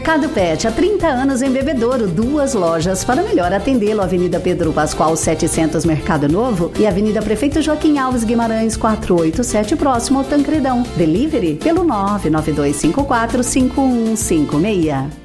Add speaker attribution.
Speaker 1: Mercado Pet, há 30 anos em Bebedouro, 2 lojas para melhor atendê-lo. Avenida Pedro Pascoal 700, Mercado Novo, e Avenida Prefeito Joaquim Alves Guimarães 487, próximo ao Tancredão. Delivery pelo 992545156.